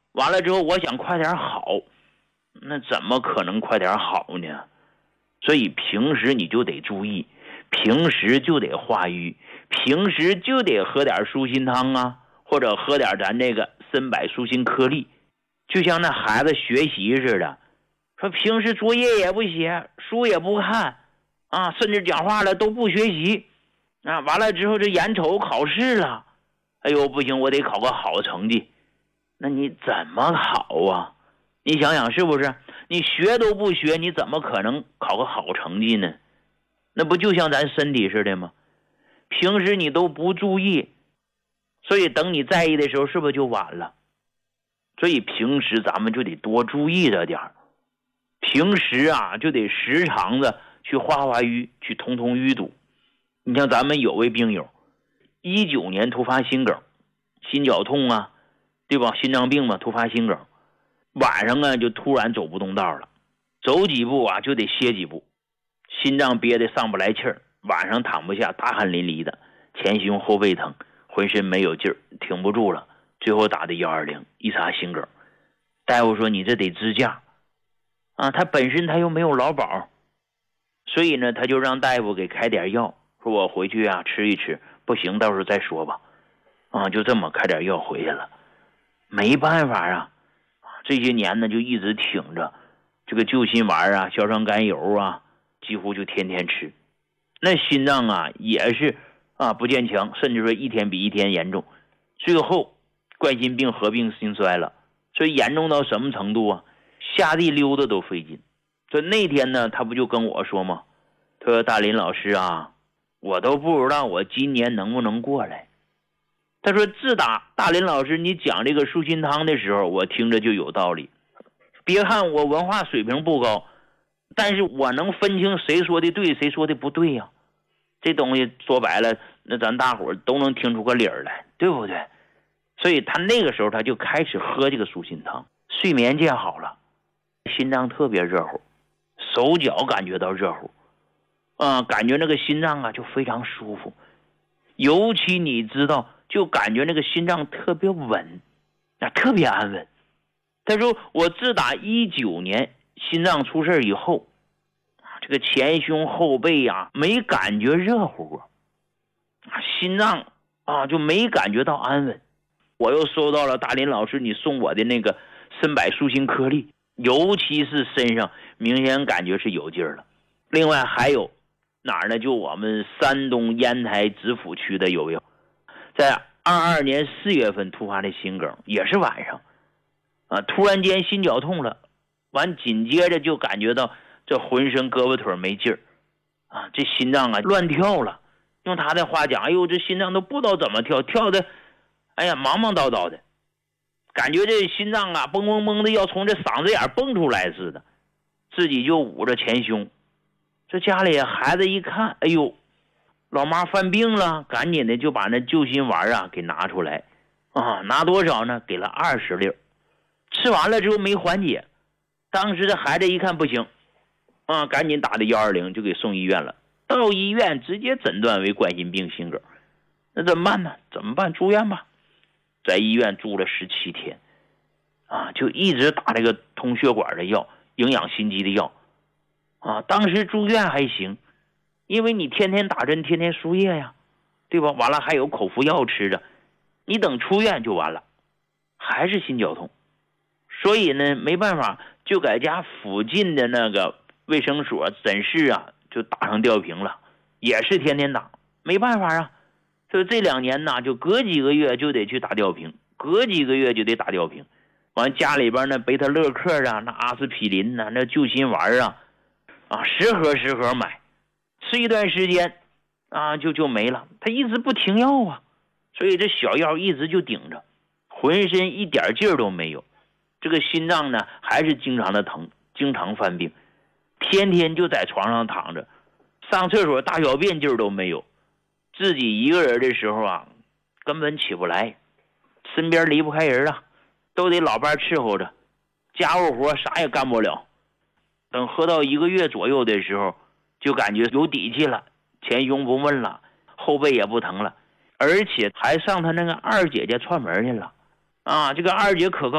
完了之后我想快点好，那怎么可能快点好呢？所以平时你就得注意，平时就得化瘀，平时就得喝点舒心汤啊，或者喝点咱这个参柏舒心颗粒。就像那孩子学习似的，说平时作业也不写，书也不看啊，甚至讲话了都不学习啊，完了之后这眼瞅考试了，哎呦不行，我得考个好成绩。那你怎么考啊？你想想是不是？你学都不学，你怎么可能考个好成绩呢？那不就像咱身体似的吗？平时你都不注意，所以等你在意的时候，是不是就晚了？所以平时咱们就得多注意着点儿，平时啊就得时常的去化瘀，去通淤堵。你像咱们有位病友，19年突发心梗，心绞痛啊，对吧？心脏病嘛，突发心梗，晚上啊就突然走不动道了，走几步啊就得歇几步，心脏憋得上不来气儿，晚上躺不下，大汗淋漓的，前胸后背疼，浑身没有劲儿，挺不住了，最后打的120，一查心梗。大夫说你这得支架啊，他本身他又没有劳保，所以呢他就让大夫给开点药，说我回去啊吃一吃，不行到时候再说吧。啊，就这么开点药回去了。没办法啊，这些年呢就一直挺着，这个救心丸啊、硝酸甘油啊，几乎就天天吃。那心脏啊也是啊不坚强，甚至说一天比一天严重，最后冠心病合并心衰了。所以严重到什么程度啊？下地溜达都费劲。所以那天呢，他不就跟我说吗？他说大林老师啊，我都不知道我今年能不能过来。他说自打大林老师你讲这个舒心汤的时候，我听着就有道理。别看我文化水平不高，但是我能分清谁说的对，谁说的不对呀。这东西说白了，那咱大伙都能听出个理儿来，对不对？所以他那个时候他就开始喝这个舒心汤，睡眠见好了，心脏特别热乎，手脚感觉到热乎，感觉那个心脏啊就非常舒服，尤其你知道，就感觉那个心脏特别稳，特别安稳。他说我自打19年心脏出事以后，这个前胸后背啊没感觉热乎过，心脏啊就没感觉到安稳。我又收到了大林老师你送我的那个参柏舒心颗粒，尤其是身上明显感觉是有劲儿了。另外还有哪儿呢？就我们山东烟台知府区的有没有？在22年4月份突发的心梗，也是晚上突然间心绞痛了，完紧接着就感觉到这浑身胳膊腿没劲儿这心脏啊乱跳了。用他的话讲，哎呦这心脏都不知道怎么跳，跳的哎呀忙忙叨叨的，感觉这心脏啊蹦蹦蹦的要从这嗓子眼蹦出来似的，自己就捂着前胸。这家里孩子一看，哎呦老妈犯病了，赶紧的就把那救心丸啊给拿出来拿多少呢？给了20粒。吃完了之后没缓解，当时这孩子一看不行赶紧打的120就给送医院了。到医院直接诊断为冠心病心梗。那怎么办呢？怎么办？住院吧。在医院住了17天就一直打这个通血管的药，营养心肌的药当时住院还行，因为你天天打针，天天输液呀，对吧？完了还有口服药吃着，你等出院就完了，还是心绞痛。所以呢没办法，就在家附近的那个卫生所诊室就打上吊瓶了，也是天天打，没办法所以这2年呢就隔几个月就得去打吊瓶，隔几个月就得打吊瓶。完家里边那贝塔乐克那阿司匹林那救心丸10盒买，吃一段时间就没了。他一直不停药所以这小药一直就顶着，浑身一点劲儿都没有。这个心脏呢还是经常的疼，经常犯病，天天就在床上躺着，上厕所大小便劲儿都没有，自己一个人的时候根本起不来，身边离不开人都得老伴伺候着，家务活啥也干不了。等喝到1个月左右的时候，就感觉有底气了，前胸不闷了，后背也不疼了，而且还上他那个二姐家串门去了这个二姐可